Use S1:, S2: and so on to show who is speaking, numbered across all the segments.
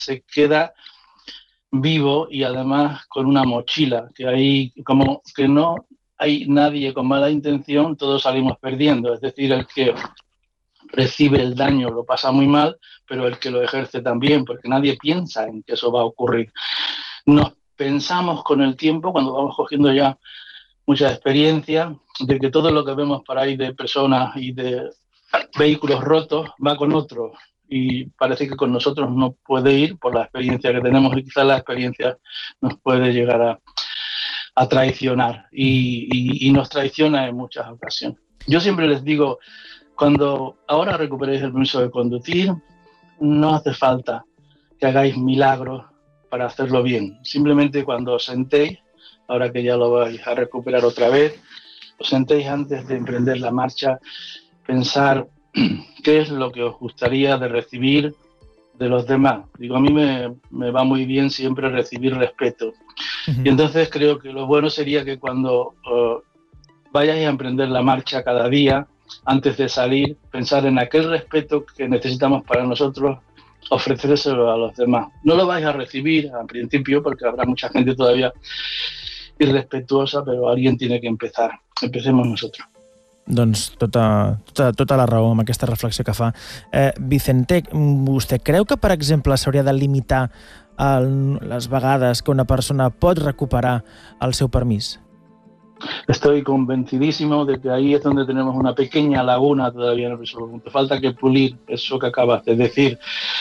S1: se queda vivo y además con una mochila, que ahí como que no hay nadie con mala intención, todos salimos perdiendo. Es decir, el que recibe el daño lo pasa muy mal, pero el que lo ejerce también, porque nadie piensa en que eso va a ocurrir. Nos pensamos con el tiempo, cuando vamos cogiendo ya mucha experiencia, de que todo lo que vemos por ahí de personas y de vehículos rotos va con otros. Y parece que con nosotros no puede ir por la experiencia que tenemos y quizás la experiencia nos puede llegar a traicionar y nos traiciona en muchas ocasiones. Yo siempre les digo, cuando ahora recuperéis el permiso de conducir, no hace falta que hagáis milagros para hacerlo bien. Simplemente cuando os sentéis, ahora que ya lo vais a recuperar otra vez, os sentéis antes de emprender la marcha, pensar qué es lo que os gustaría de recibir de los demás. Digo, a mí me va muy bien siempre recibir respeto. Y entonces creo que lo bueno sería que cuando vayáis a emprender la marcha cada día, antes de salir, pensar en aquel respeto que necesitamos para nosotros, ofrecérselo a los demás. No lo vais a recibir al principio porque habrá mucha gente todavía irrespetuosa, pero alguien tiene que empezar. Empecemos nosotros.
S2: Doncs tota la raó amb aquesta reflexió que fa. Vicente, vostè creu que, per exemple, s'hauria de limitar les vegades que una persona pot recuperar el seu permís?
S1: Estoy convencidísimo de que ahí es donde tenemos una pequeña laguna todavía en el permiso. Falta que pulir eso que acabas de decir.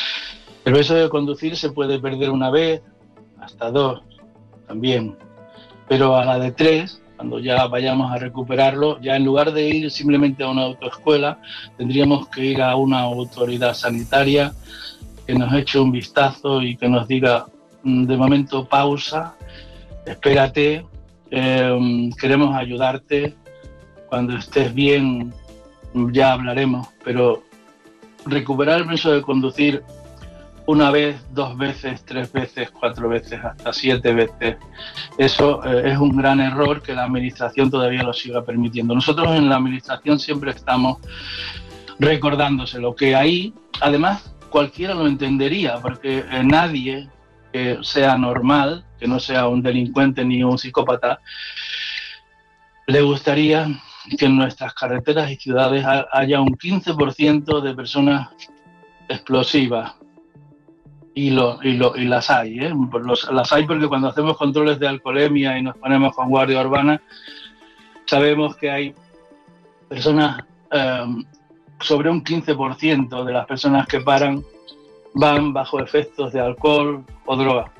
S1: El permiso de conducir se puede perder una vez, hasta dos también, pero a la de 3, cuando ya vayamos a recuperarlo, ya en lugar de ir simplemente a una autoescuela, tendríamos que ir a una autoridad sanitaria que nos eche un vistazo y que nos diga, de momento pausa, espérate, queremos ayudarte, cuando estés bien ya hablaremos, pero recuperar el permiso de conducir una vez, 2 veces, 3 veces, 4 veces, hasta 7 veces, eso es un gran error que la administración todavía lo siga permitiendo. Nosotros en la administración siempre estamos recordándoselo, que ahí además cualquiera lo entendería, porque nadie que sea normal, que no sea un delincuente ni un psicópata, le gustaría que en nuestras carreteras y ciudades haya un 15% de personas explosivas. Y las hay, ¿eh? Las hay porque cuando hacemos controles de alcoholemia y nos ponemos con guardia urbana, sabemos que hay personas, sobre un 15% de las personas que paran van bajo efectos de alcohol o droga.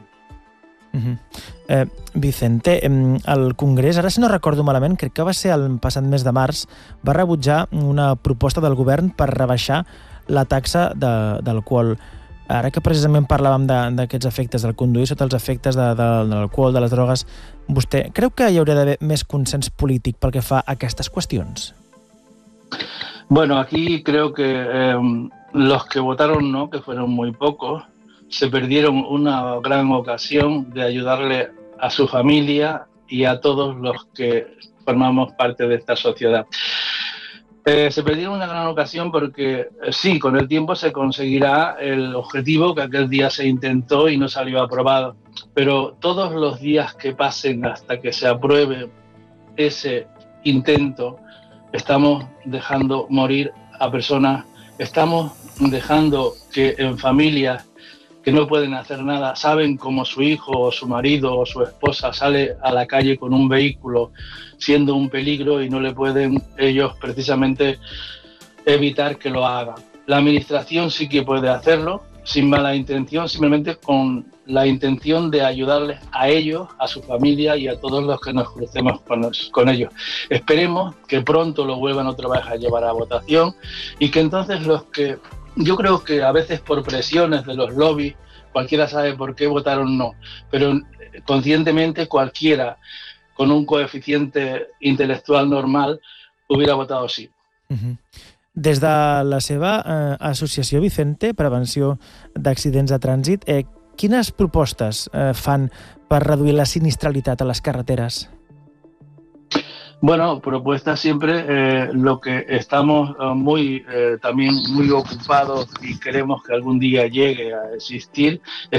S2: Vicente, el Congrés, ara si no recordo malament, crec que va ser el passat mes de març, va rebutjar una proposta del govern per rebaixar la taxa d'alcohol. Ara que precisament parlàvem d'aquests efectes, del conduir sota els efectes de l'alcohol, de les drogues, vostè creu que hi hauria d'haver més consens polític pel que fa a aquestes qüestions?
S1: Bueno, aquí creo que los que votaron no, que fueron muy pocos, se perdieron una gran ocasión de ayudarle a su familia y a todos los que formamos parte de esta sociedad. Se perdieron una gran ocasión porque sí, con el tiempo se conseguirá el objetivo que aquel día se intentó y no salió aprobado, pero todos los días que pasen hasta que se apruebe ese intento, estamos dejando morir a personas, estamos dejando que en familias que no pueden hacer nada, saben cómo su hijo o su marido o su esposa sale a la calle con un vehículo siendo un peligro y no le pueden ellos precisamente evitar que lo hagan. La administración sí que puede hacerlo sin mala intención, simplemente con la intención de ayudarles a ellos, a su familia y a todos los que nos crucemos con ellos. Esperemos que pronto lo vuelvan otra vez a llevar a votación y que entonces los que, yo creo que a veces por presiones de los lobbies, cualquiera sabe por qué votaron no, pero conscientemente cualquiera con un coeficiente intelectual normal hubiera votado sí.
S2: Des de la seva associació, Vicente, Prevenció d'Accidents de Trànsit, quines propostes fan per reduir la sinistralitat a les carreteres?
S1: Bueno, propuestas siempre. Lo que estamos también muy ocupados y queremos que algún día llegue a existir